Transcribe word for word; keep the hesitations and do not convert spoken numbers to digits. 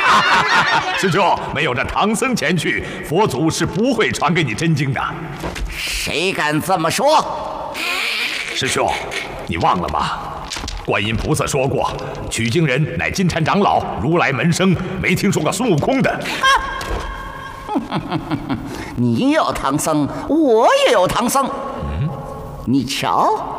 师兄，没有这唐僧前去，佛祖是不会传给你真经的。 谁敢这么说？ 师兄，你忘了吗？观音菩萨说过，取经人乃金蝉长老，如来门生，没听说过孙悟空的。 你有唐僧，我也有唐僧。嗯，你瞧。